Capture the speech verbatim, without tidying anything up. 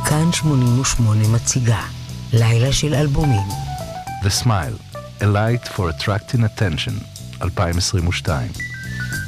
כאן שמונים ושמונה מציגה לילה של אלבומים. The Smile, A Light for Attracting Attention, אלפיים עשרים ושתיים.